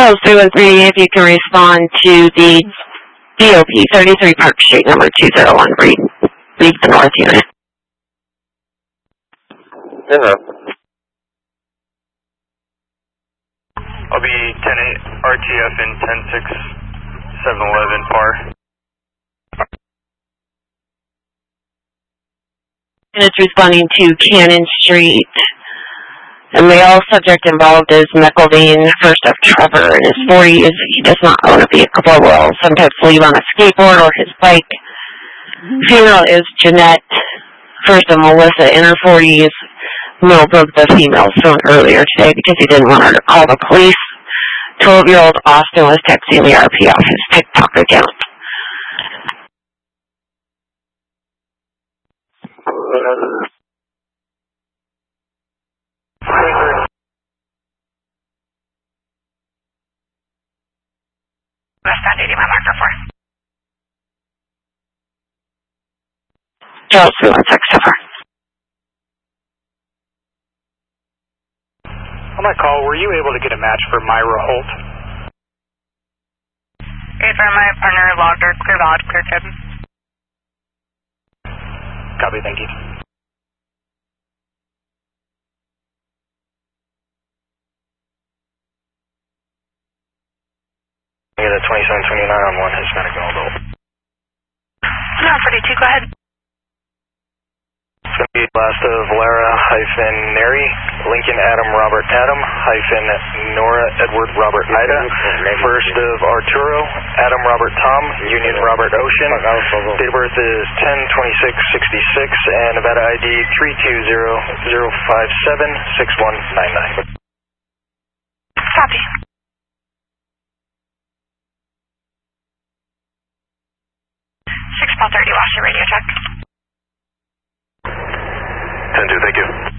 Charles 313, if you can respond to the DOP 33 Park Street, number 201, read the North Unit. Yeah. I'll be 10-8 RTF in 10-6 711 PAR. And it's responding to Cannon Street. And the male subject involved is McElveen, first of Trevor, in his 40s. He does not own a vehicle but will sometimes leave on a skateboard or his bike. Female is Jeanette, first of Melissa, in her 40s. Male broke the female's phone earlier today because he didn't want her to call the police. 12-year-old Austin was texting the RP off his TikTok account. Westbound 80 mile marker 4. Charles 316 so far. On my call, were you able to get a match for Myra Holt? For my partner, logged or clear valid, clear cabin. Copy, thank you. Yeah, the 2729 on 1 Hispanic Gold. No, 42, go ahead. It's going to be last of Lara-Neri, Lincoln Adam Robert Adam, Nora Edward Robert Ida, first of Arturo, Adam Robert Tom, Union Robert Ocean. Date of birth is 10/26/66 and Nevada ID 320-057-6199. Copy. 6 30, lost your radio check. 10-2, thank you.